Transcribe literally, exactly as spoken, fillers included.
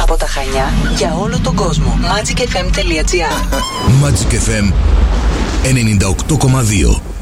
Από τα Χανιά για όλο τον κόσμο. magic f m τελεία g r. Magic εφ εμ ενενήντα οκτώ κόμμα δύο.